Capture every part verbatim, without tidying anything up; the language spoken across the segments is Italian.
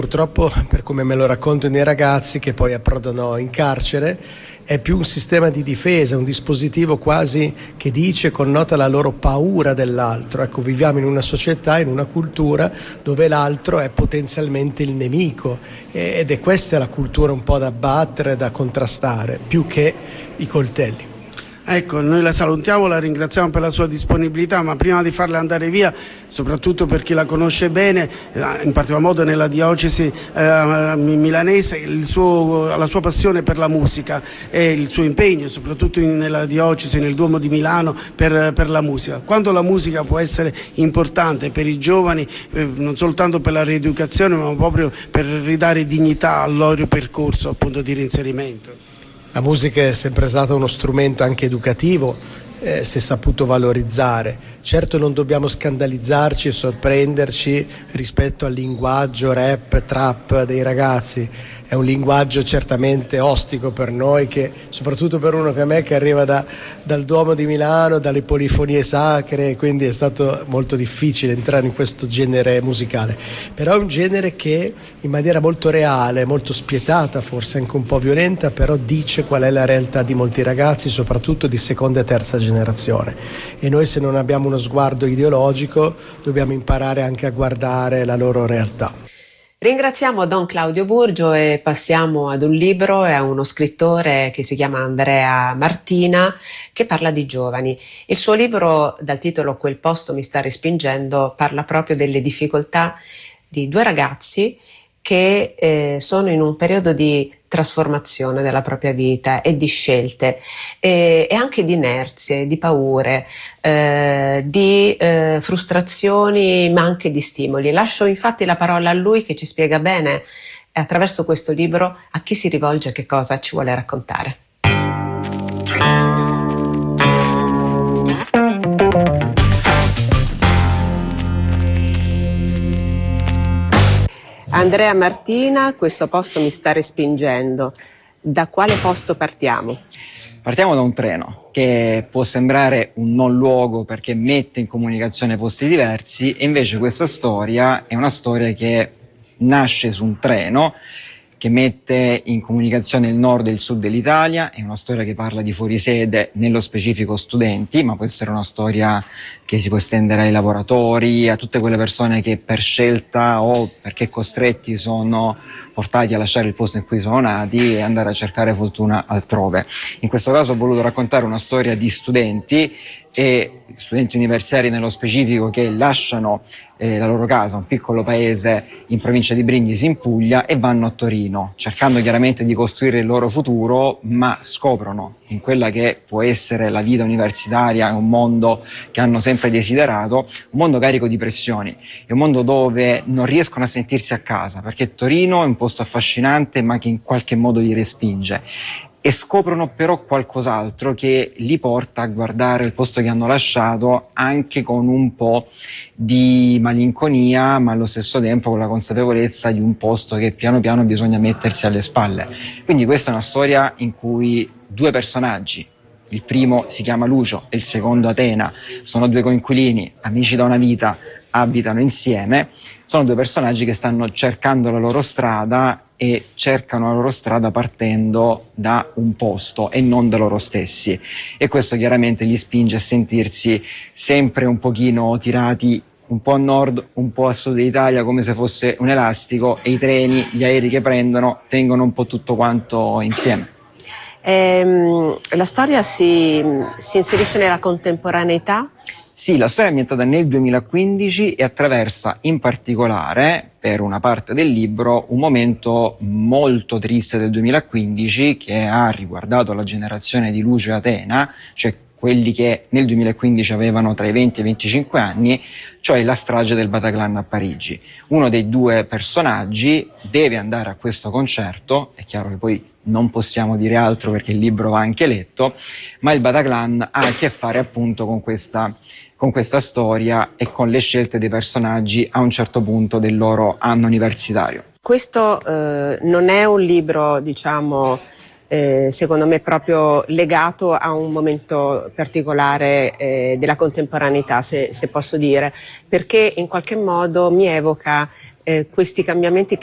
Purtroppo, per come me lo raccontano i ragazzi che poi approdano in carcere, è più un sistema di difesa, un dispositivo quasi che dice, connota la loro paura dell'altro. Ecco, viviamo in una società, in una cultura dove l'altro è potenzialmente il nemico ed è questa la cultura un po' da abbattere, da contrastare, più che i coltelli. Ecco, noi la salutiamo, la ringraziamo per la sua disponibilità, ma prima di farla andare via, soprattutto per chi la conosce bene, in particolar modo nella diocesi eh, milanese, il suo, la sua passione per la musica e il suo impegno, soprattutto in, nella diocesi, nel Duomo di Milano, per, per la musica. Quanto la musica può essere importante per i giovani, eh, non soltanto per la rieducazione, ma proprio per ridare dignità al loro percorso appunto di reinserimento. La musica è sempre stata uno strumento anche educativo, eh, se saputo valorizzare. Certo non dobbiamo scandalizzarci e sorprenderci rispetto al linguaggio rap, trap dei ragazzi. È un linguaggio certamente ostico per noi, che, soprattutto per uno come me che arriva da, dal Duomo di Milano, dalle polifonie sacre, quindi è stato molto difficile entrare in questo genere musicale. Però è un genere che in maniera molto reale, molto spietata, forse anche un po' violenta, però dice qual è la realtà di molti ragazzi, soprattutto di seconda e terza generazione. E noi, se non abbiamo uno sguardo ideologico, dobbiamo imparare anche a guardare la loro realtà. Ringraziamo Don Claudio Burgio e passiamo ad un libro e a uno scrittore che si chiama Andrea Martina, che parla di giovani. Il suo libro, dal titolo Quel posto mi sta respingendo, parla proprio delle difficoltà di due ragazzi che eh, sono in un periodo di trasformazione della propria vita e di scelte e, e anche di inerzie, di paure, eh, di eh, frustrazioni, ma anche di stimoli. Lascio infatti la parola a lui, che ci spiega bene attraverso questo libro a chi si rivolge e che cosa ci vuole raccontare. Andrea Martina, questo posto mi sta respingendo. Da quale posto partiamo? Partiamo da un treno, che può sembrare un non luogo perché mette in comunicazione posti diversi, e invece questa storia è una storia che nasce su un treno che mette in comunicazione il nord e il sud dell'Italia. È una storia che parla di fuorisede, nello specifico studenti, ma può essere una storia che si può estendere ai lavoratori, a tutte quelle persone che per scelta o perché costretti sono portati a lasciare il posto in cui sono nati e andare a cercare fortuna altrove. In questo caso ho voluto raccontare una storia di studenti, e studenti universitari nello specifico, che lasciano eh, la loro casa, un piccolo paese in provincia di Brindisi in Puglia, e vanno a Torino, cercando chiaramente di costruire il loro futuro, ma scoprono in quella che può essere la vita universitaria, un mondo che hanno sempre desiderato, un mondo carico di pressioni, è un mondo dove non riescono a sentirsi a casa, perché Torino è un posto affascinante ma che in qualche modo li respinge. E scoprono però qualcos'altro che li porta a guardare il posto che hanno lasciato anche con un po' di malinconia, ma allo stesso tempo con la consapevolezza di un posto che piano piano bisogna mettersi alle spalle. Quindi questa è una storia in cui due personaggi, il primo si chiama Lucio e il secondo Atena, sono due coinquilini, amici da una vita, abitano insieme, sono due personaggi che stanno cercando la loro strada e cercano la loro strada partendo da un posto e non da loro stessi, e questo chiaramente li spinge a sentirsi sempre un pochino tirati un po' a nord, un po' a sud d'Italia, come se fosse un elastico, e i treni, gli aerei che prendono tengono un po' tutto quanto insieme. Ehm, la storia si, si inserisce nella contemporaneità? Sì, la storia è ambientata nel duemilaquindici e attraversa in particolare, per una parte del libro, un momento molto triste del duemilaquindici che ha riguardato la generazione di Lucio e Atena, cioè quelli che nel duemilaquindici avevano tra i venti e i venticinque anni, cioè la strage del Bataclan a Parigi. Uno dei due personaggi deve andare a questo concerto, è chiaro che poi non possiamo dire altro perché il libro va anche letto, ma il Bataclan ha a che fare appunto con questa, con questa storia e con le scelte dei personaggi a un certo punto del loro anno universitario. Questo eh, non è un libro, diciamo, Eh, secondo me proprio legato a un momento particolare eh, della contemporaneità, se, se posso dire, perché in qualche modo mi evoca eh, questi cambiamenti che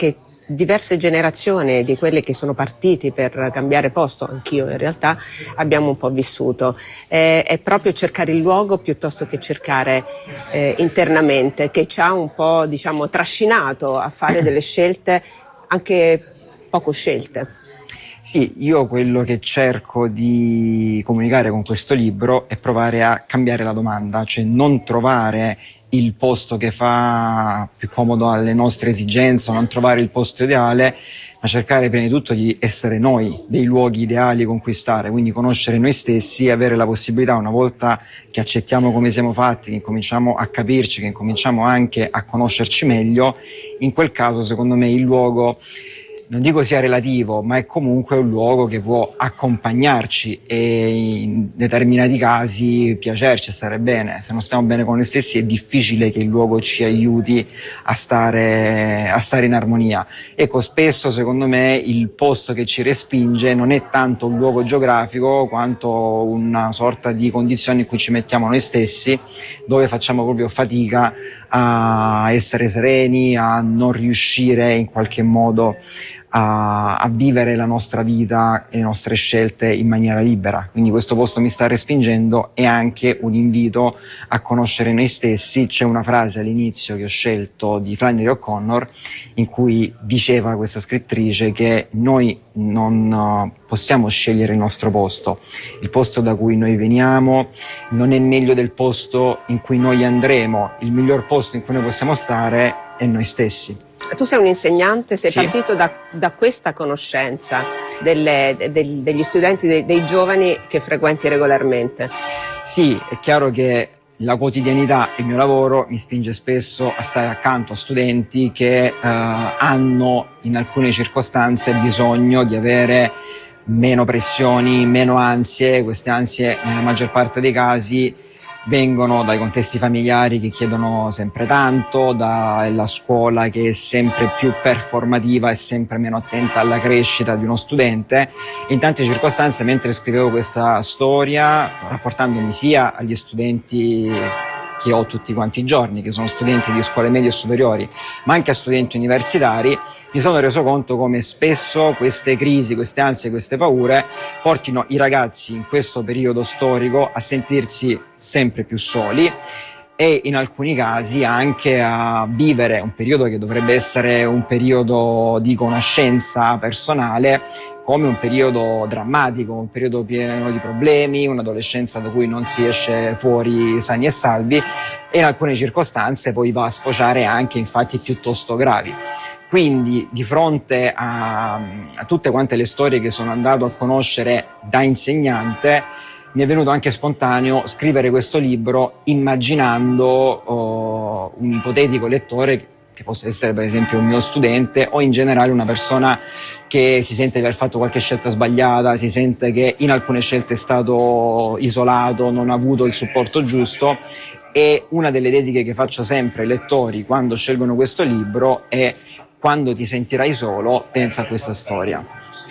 diverse generazioni di quelli che sono partiti per cambiare posto, anch'io in realtà, abbiamo un po' vissuto. Eh, è proprio cercare il luogo piuttosto che cercare eh, internamente, che ci ha un po', diciamo, trascinato a fare delle scelte anche poco scelte. Sì, io quello che cerco di comunicare con questo libro è provare a cambiare la domanda, cioè non trovare il posto che fa più comodo alle nostre esigenze, non trovare il posto ideale, ma cercare prima di tutto di essere noi dei luoghi ideali conquistare, quindi conoscere noi stessi e avere la possibilità, una volta che accettiamo come siamo fatti, che incominciamo a capirci, che incominciamo anche a conoscerci meglio, in quel caso secondo me il luogo, non dico sia relativo, ma è comunque un luogo che può accompagnarci e in determinati casi piacerci, stare bene. Se non stiamo bene con noi stessi è difficile che il luogo ci aiuti a stare, a stare in armonia. Ecco, spesso secondo me il posto che ci respinge non è tanto un luogo geografico quanto una sorta di condizione in cui ci mettiamo noi stessi, dove facciamo proprio fatica a essere sereni, a non riuscire in qualche modo A, a vivere la nostra vita e le nostre scelte in maniera libera. Quindi questo posto mi sta respingendo è anche un invito a conoscere noi stessi. C'è una frase all'inizio che ho scelto di Flannery O'Connor in cui diceva questa scrittrice che noi non possiamo scegliere il nostro posto, il posto da cui noi veniamo non è meglio del posto in cui noi andremo, il miglior posto in cui noi possiamo stare è noi stessi. Tu sei un insegnante, sei Sì. partito da, da questa conoscenza delle, de, degli studenti, dei, dei giovani che frequenti regolarmente. Sì, è chiaro che la quotidianità e il mio lavoro mi spinge spesso a stare accanto a studenti che eh, hanno in alcune circostanze bisogno di avere meno pressioni, meno ansie. Queste ansie nella maggior parte dei casi vengono dai contesti familiari che chiedono sempre tanto, dalla scuola che è sempre più performativa e sempre meno attenta alla crescita di uno studente. In tante circostanze, mentre scrivevo questa storia, rapportandomi sia agli studenti che ho tutti quanti i giorni, che sono studenti di scuole medie e superiori, ma anche a studenti universitari, mi sono reso conto come spesso queste crisi, queste ansie, queste paure portino i ragazzi in questo periodo storico a sentirsi sempre più soli e in alcuni casi anche a vivere un periodo che dovrebbe essere un periodo di conoscenza personale come un periodo drammatico, un periodo pieno di problemi, un'adolescenza da cui non si esce fuori sani e salvi e in alcune circostanze poi va a sfociare anche in fatti piuttosto gravi. Quindi di fronte a, a tutte quante le storie che sono andato a conoscere da insegnante, mi è venuto anche spontaneo scrivere questo libro immaginando oh, un ipotetico lettore che possa essere per esempio un mio studente o in generale una persona che si sente di aver fatto qualche scelta sbagliata, si sente che in alcune scelte è stato isolato, non ha avuto il supporto giusto. E una delle dediche che faccio sempre ai lettori quando scelgono questo libro è: quando ti sentirai solo, pensa a questa storia.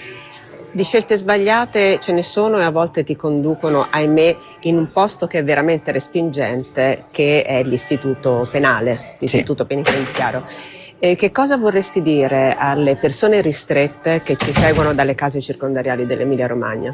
Di scelte sbagliate ce ne sono e a volte ti conducono, ahimè, in un posto che è veramente respingente, che è l'istituto penale, l'istituto sì. penitenziario. E che cosa vorresti dire alle persone ristrette che ci seguono dalle case circondariali dell'Emilia Romagna?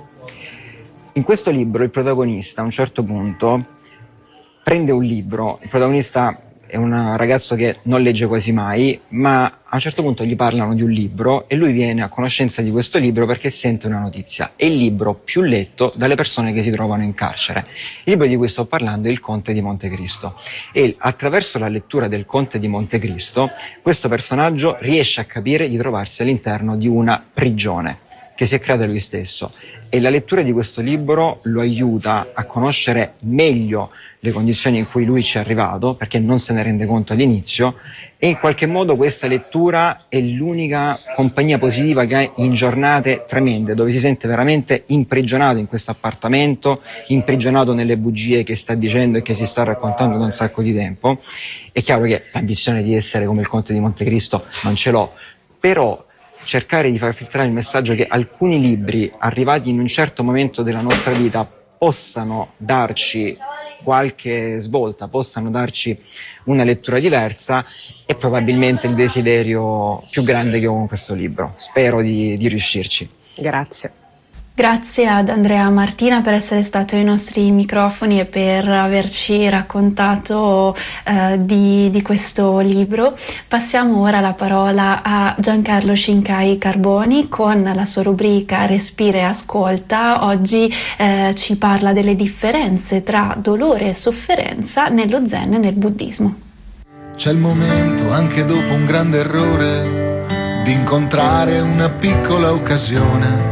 In questo libro il protagonista a un certo punto prende un libro, il protagonista è un ragazzo che non legge quasi mai, ma a un certo punto gli parlano di un libro e lui viene a conoscenza di questo libro perché sente una notizia. È il libro più letto dalle persone che si trovano in carcere. Il libro di cui sto parlando è Il Conte di Montecristo e attraverso la lettura del Conte di Montecristo questo personaggio riesce a capire di trovarsi all'interno di una prigione che si è creata lui stesso. E la lettura di questo libro lo aiuta a conoscere meglio le condizioni in cui lui ci è arrivato, perché non se ne rende conto all'inizio, e in qualche modo questa lettura è l'unica compagnia positiva che ha in giornate tremende, dove si sente veramente imprigionato in questo appartamento, imprigionato nelle bugie che sta dicendo e che si sta raccontando da un sacco di tempo. È chiaro che l'ambizione di essere come il Conte di Montecristo non ce l'ho, però cercare di far filtrare il messaggio che alcuni libri arrivati in un certo momento della nostra vita possano darci qualche svolta, possano darci una lettura diversa, è probabilmente il desiderio più grande che ho con questo libro. Spero di, di riuscirci. Grazie. Grazie ad Andrea Martina per essere stato ai nostri microfoni e per averci raccontato eh, di, di questo libro. Passiamo ora la parola a Giancarlo Cincai Carboni con la sua rubrica Respira e ascolta. Oggi eh, ci parla delle differenze tra dolore e sofferenza nello Zen e nel buddismo. C'è il momento, anche dopo un grande errore, di incontrare una piccola occasione.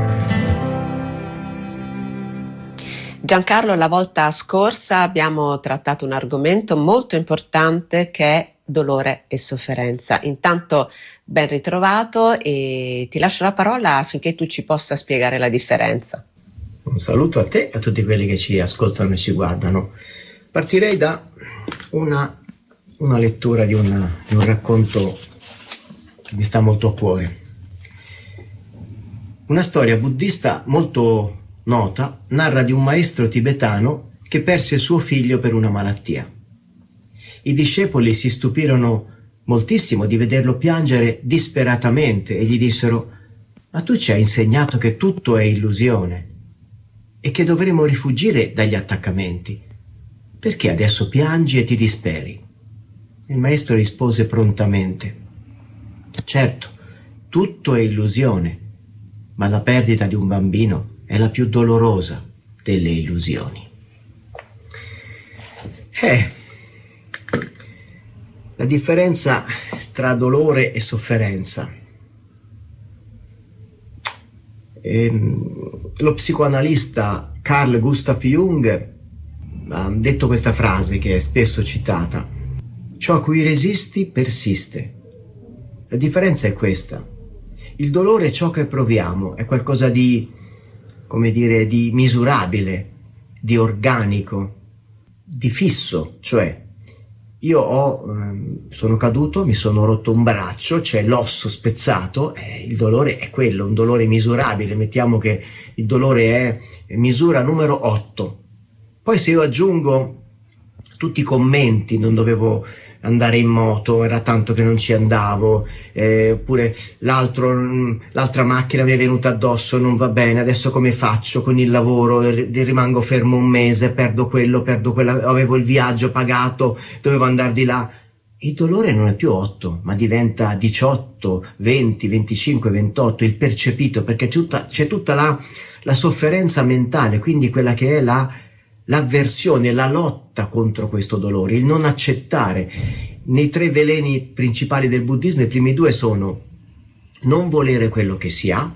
Giancarlo, la volta scorsa abbiamo trattato un argomento molto importante che è dolore e sofferenza. Intanto ben ritrovato e ti lascio la parola affinché tu ci possa spiegare la differenza. Un saluto a te e a tutti quelli che ci ascoltano e ci guardano. Partirei da una, una lettura di, una, di un racconto che mi sta molto a cuore. Una storia buddista molto nota narra di un maestro tibetano che perse suo figlio per una malattia. I discepoli si stupirono moltissimo di vederlo piangere disperatamente e gli dissero: ma tu ci hai insegnato che tutto è illusione e che dovremo rifuggire dagli attaccamenti. Perché adesso piangi e ti disperi? Il maestro rispose prontamente: certo, tutto è illusione, ma la perdita di un bambino è la più dolorosa delle illusioni. Eh, la differenza tra dolore e sofferenza. Ehm, lo psicoanalista Carl Gustav Jung ha detto questa frase che è spesso citata: ciò a cui resisti persiste. La differenza è questa: il dolore è ciò che proviamo, è qualcosa di, come dire, di misurabile, di organico, di fisso, cioè io ho, ehm, sono caduto, mi sono rotto un braccio, c'è l'osso spezzato, eh, il dolore è quello, un dolore misurabile, mettiamo che il dolore è misura numero otto. Poi se io aggiungo tutti i commenti, non dovevo andare in moto, era tanto che non ci andavo, eh, oppure l'altro, l'altra macchina mi è venuta addosso, non va bene, adesso come faccio con il lavoro, rimango fermo un mese, perdo quello, perdo quella, avevo il viaggio pagato, dovevo andare di là. Il dolore non è più otto, ma diventa diciotto, venti, venticinque, ventotto, il percepito, perché c'è tutta, c'è tutta la, la sofferenza mentale, quindi quella che è la l'avversione, la lotta contro questo dolore, il non accettare. Nei tre veleni principali del buddismo, i primi due sono non volere quello che si ha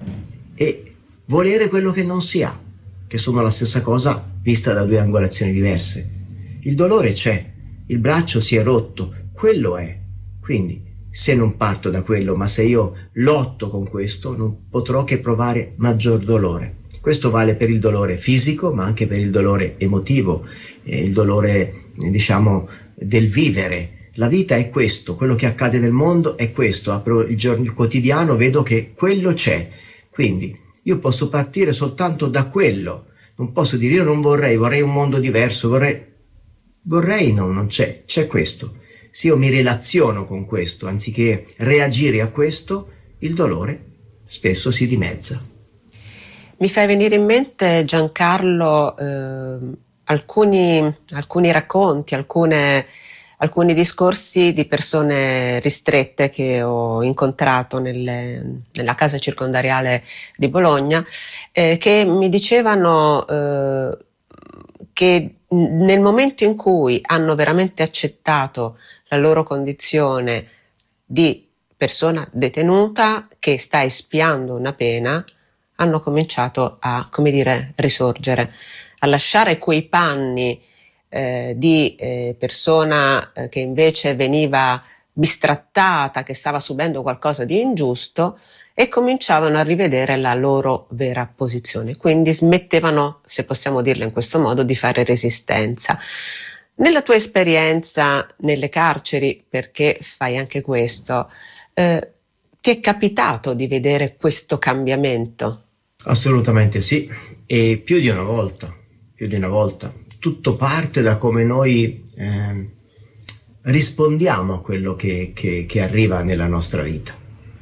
e volere quello che non si ha, che sono la stessa cosa vista da due angolazioni diverse. Il dolore c'è, il braccio si è rotto, quello è. Quindi se non parto da quello, ma se io lotto con questo, non potrò che provare maggior dolore. Questo vale per il dolore fisico, ma anche per il dolore emotivo, eh, il dolore, eh, diciamo, del vivere. La vita è questo, quello che accade nel mondo è questo. Apro il, giorno, il quotidiano, vedo che quello c'è. Quindi io posso partire soltanto da quello. Non posso dire io non vorrei, vorrei un mondo diverso, vorrei... Vorrei no, non c'è, c'è questo. Se io mi relaziono con questo, anziché reagire a questo, il dolore spesso si dimezza. Mi fai venire in mente, Giancarlo, eh, alcuni, alcuni racconti, alcune, alcuni discorsi di persone ristrette che ho incontrato nelle, nella casa circondariale di Bologna, eh, che mi dicevano eh, che nel momento in cui hanno veramente accettato la loro condizione di persona detenuta che sta espiando una pena, hanno cominciato a, come dire, risorgere, a lasciare quei panni eh, di eh, persona eh, che invece veniva bistrattata, che stava subendo qualcosa di ingiusto, e cominciavano a rivedere la loro vera posizione. Quindi smettevano, se possiamo dirlo in questo modo, di fare resistenza. Nella tua esperienza nelle carceri, perché fai anche questo, eh, ti è capitato di vedere questo cambiamento? Assolutamente sì, e più di una volta, più di una volta. tutto parte da come noi eh, rispondiamo a quello che, che, che arriva nella nostra vita.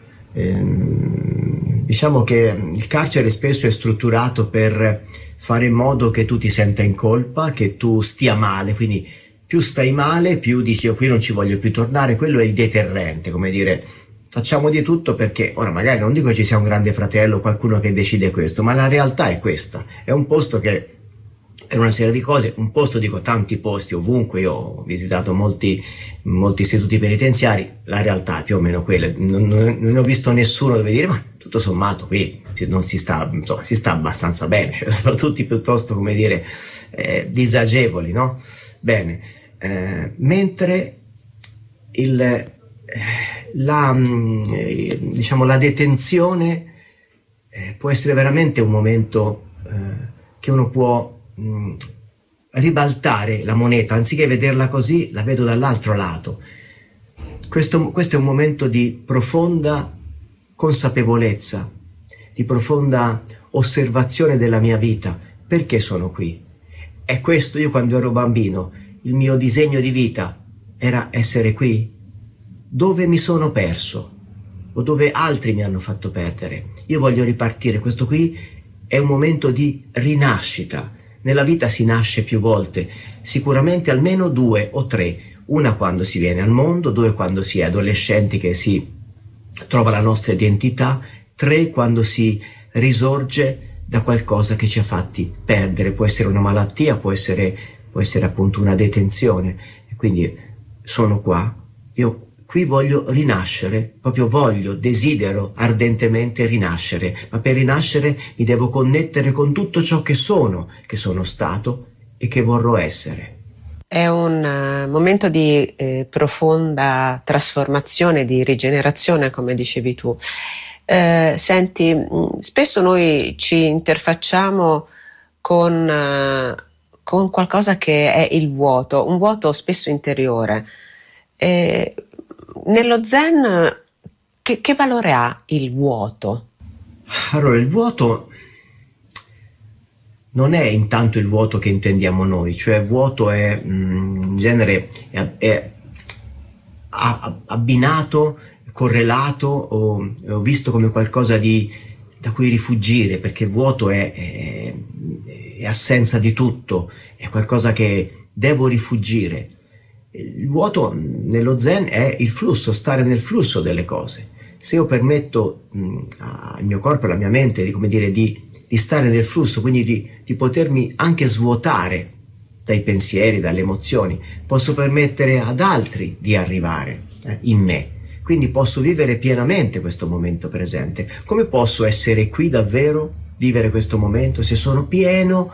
Ehm, diciamo che il carcere spesso è strutturato per fare in modo che tu ti senta in colpa, che tu stia male, quindi più stai male, più dici io qui non ci voglio più tornare. Quello è il deterrente, come dire, facciamo di tutto perché, ora magari non dico che ci sia un grande fratello, qualcuno che decide questo, ma la realtà è questa, è un posto che per una serie di cose, un posto, dico tanti posti ovunque, io ho visitato molti, molti istituti penitenziari, la realtà è più o meno quella, non, non, non ho visto nessuno dove dire ma tutto sommato qui non si sta, insomma, si sta abbastanza bene, cioè sono tutti piuttosto, come dire, eh, disagevoli, no? Bene, eh, mentre il, eh, la, eh, diciamo, la detenzione eh, può essere veramente un momento eh, che uno può mh, ribaltare la moneta, anziché vederla così, la vedo dall'altro lato. Questo, questo è un momento di profonda consapevolezza, di profonda osservazione della mia vita. Perché sono qui? È questo, io quando ero bambino, il mio disegno di vita era essere qui? Dove mi sono perso? O dove altri mi hanno fatto perdere? Io voglio ripartire. Questo qui è un momento di rinascita. Nella vita si nasce più volte, sicuramente almeno due o tre. Una quando si viene al mondo, due quando si è adolescenti che si trova la nostra identità, tre quando si risorge da qualcosa che ci ha fatti perdere. Può essere una malattia, può essere, può essere appunto una detenzione. E quindi sono qua, io qui voglio rinascere, proprio voglio, desidero ardentemente rinascere, ma per rinascere mi devo connettere con tutto ciò che sono, che sono stato e che vorrò essere. È un uh, momento di eh, profonda trasformazione, di rigenerazione, come dicevi tu. Eh, senti, mh, spesso noi ci interfacciamo con, uh, con qualcosa che è il vuoto, un vuoto spesso interiore. Eh, nello Zen che, che valore ha il vuoto? Allora, il vuoto non è intanto il vuoto che intendiamo noi, cioè vuoto è mh, in genere è, è abbinato, correlato o, o visto come qualcosa di, da cui rifugire, perché vuoto è, è, è assenza di tutto, è qualcosa che devo rifugire. Il vuoto nello Zen è il flusso, stare nel flusso delle cose. Se io permetto mh, al mio corpo e alla mia mente di, come dire, di, di stare nel flusso, quindi di, di potermi anche svuotare dai pensieri, dalle emozioni, posso permettere ad altri di arrivare eh, in me. Quindi posso vivere pienamente questo momento presente. Come posso essere qui davvero, vivere questo momento, se sono pieno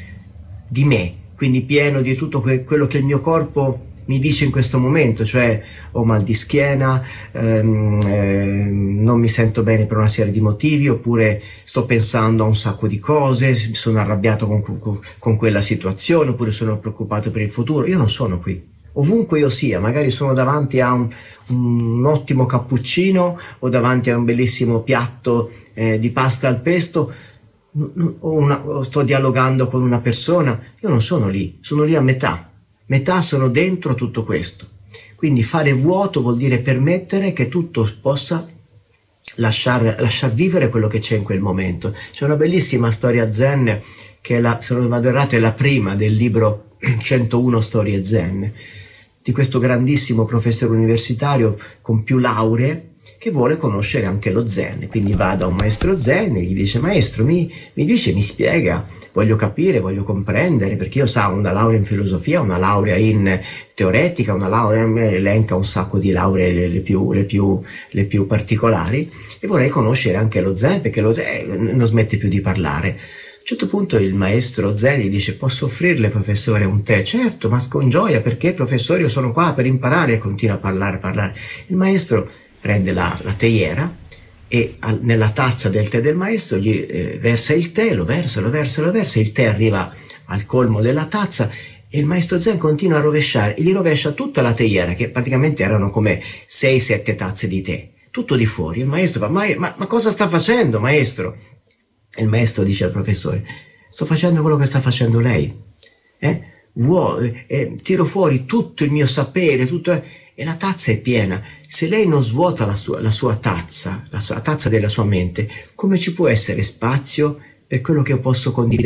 di me, quindi pieno di tutto que- quello che il mio corpo mi dice in questo momento, cioè ho mal di schiena, ehm, ehm, non mi sento bene per una serie di motivi, oppure sto pensando a un sacco di cose, sono arrabbiato con, con, con quella situazione, oppure sono preoccupato per il futuro. Io non sono qui. Ovunque io sia, magari sono davanti a un, un ottimo cappuccino o davanti a un bellissimo piatto eh, di pasta al pesto, o, una, o sto dialogando con una persona, io non sono lì, sono lì a metà. Metà sono dentro tutto questo. Quindi fare vuoto vuol dire permettere che tutto possa lasciar, lasciar vivere quello che c'è in quel momento. C'è una bellissima storia zen che è la, se non vado errato è la prima del libro centouno storie zen, di questo grandissimo professore universitario con più lauree che vuole conoscere anche lo zen. Quindi va da un maestro zen e gli dice: maestro, mi, mi dice, mi spiega, voglio capire, voglio comprendere, perché io so una laurea in filosofia, una laurea in teoretica, una laurea, elenca un sacco di lauree le più, le più, le più particolari, e vorrei conoscere anche lo zen, perché lo zen non smette più di parlare. A un certo punto il maestro zen gli dice: posso offrirle, professore, un tè? Certo, ma con gioia, perché professore io sono qua per imparare. E continua a parlare, a parlare. Il maestro prende la, la teiera e al, nella tazza del tè del maestro gli eh, versa il tè, lo versa, lo versa, lo versa, il tè arriva al colmo della tazza e il maestro zen continua a rovesciare e gli rovescia tutta la teiera, che praticamente erano come sei sette tazze di tè, tutto di fuori. Il maestro fa: ma, ma, ma cosa sta facendo, maestro? E il maestro dice al professore: sto facendo quello che sta facendo lei, eh? vuo- eh, tiro fuori tutto il mio sapere, tutto, e la tazza è piena. Se lei non svuota la sua, la sua tazza, la sua- la tazza della sua mente, come ci può essere spazio per quello che io posso condividere?